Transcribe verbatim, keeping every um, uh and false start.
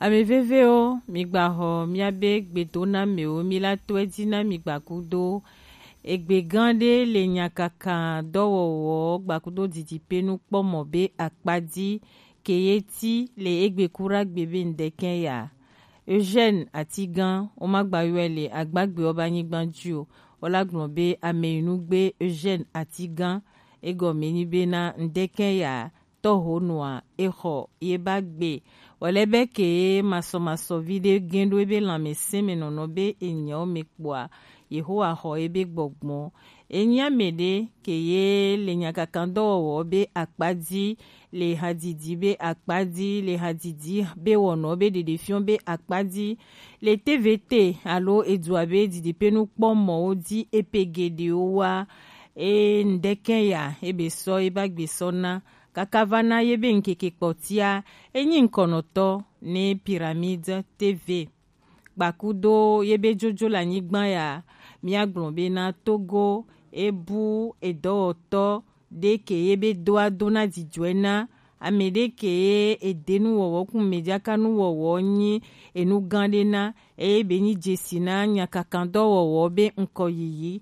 Ameveveo migbaho miabe gbedona meo milatoedina migbakudo egbegande le nyakaka dowowo gbakudo didipenu kpomo be akpadi keyeti le egbekura gbebe ndeken ya Eugène Atigan omagbayuele agbagbe obanyigbanju olagbon be ameinugbe Eugène Atigan egomeni bena ndeken ya tohonua eho yebagbe olebe ke maso maso vide gendo ebe lame seme nono be enyo mekpoa yehowa ho ebe gbogbon enya mede ke ye le nyakakando wo be akpadi le hadidi be akpadi le hadidi be wono be de defion be akpadi le T V T alo eduabe didi penu kpomo odi epegede owa e ndeken ya ebe so ebagbe sona kakavana yebe nkeke kpotia enyi nkonoto ne Pyramide T V bakudo yebe jojo la nyigban ya miaglonbe na Togo ebu edoto de ke yebe doa dona dijuena amede ke edenu wowo kun mediaka nu wowo nyi enu gande na ebe ni jesina nyakakando wowo be nkoyiyi